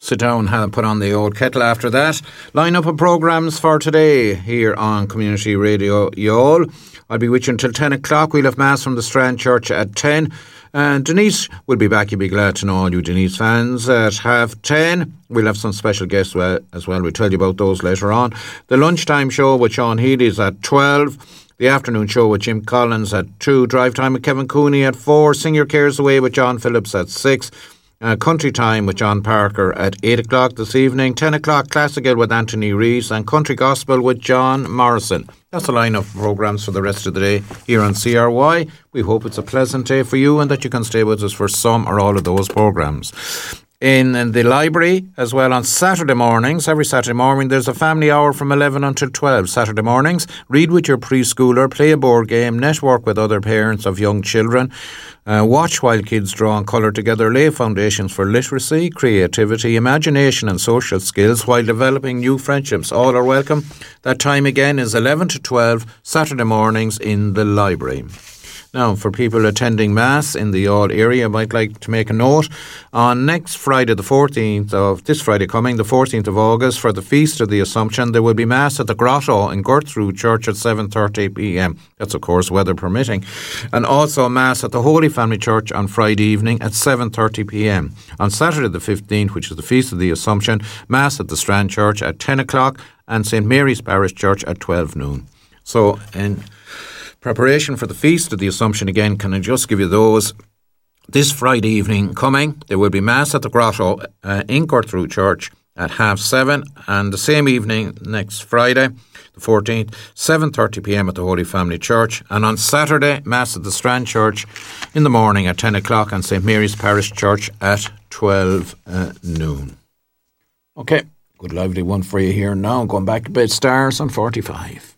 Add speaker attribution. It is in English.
Speaker 1: sit down and put on the old kettle after that. Line up of programmes for today here on Community Radio Youghal. I'll be with you until 10 o'clock. We'll have Mass from the Strand Church at 10. And Denise will be back. You'll be glad to know, all you Denise fans, at 10:30. We'll have some special guests as well. We'll tell you about those later on. The lunchtime show with Sean Healy is at 12. The afternoon show with Jim Collins at 2. Drive time with Kevin Cooney at 4. Sing Your Cares Away with John Phillips at 6. Country Time with John Parker at 8 o'clock this evening. 10 o'clock Classical with Anthony Rees, and Country Gospel with John Morrison. That's the line of programmes for the rest of the day here on CRY. We hope it's a pleasant day for you and that you can stay with us for some or all of those programmes. In the library as well on Saturday mornings, every Saturday morning, there's a family hour from 11 until 12. Saturday mornings, read with your preschooler, play a board game, network with other parents of young children, watch while kids draw and colour together, lay foundations for literacy, creativity, imagination and social skills while developing new friendships. All are welcome. That time again is 11 to 12, Saturday mornings in the library. Now, for people attending Mass in the Youghal area, I might like to make a note. On next Friday, the 14th of this Friday coming, the 14th of August, for the Feast of the Assumption, there will be Mass at the Grotto in Gertrude Church at 7:30 p.m. That's, of course, weather permitting. And also Mass at the Holy Family Church on Friday evening at 7:30 p.m. On Saturday the 15th, which is the Feast of the Assumption, Mass at the Strand Church at 10 o'clock and St. Mary's Parish Church at 12 noon. So, in preparation for the Feast of the Assumption, again, can I just give you those? This Friday evening coming, there will be Mass at the Grotto in Gertrude Church at 7:30, and the same evening next Friday, the 14th, 7:30 p.m. at the Holy Family Church, and on Saturday, Mass at the Strand Church in the morning at 10 o'clock and St. Mary's Parish Church at 12 noon. Okay, good lively one for you here now. Going back to bed, stars on 45.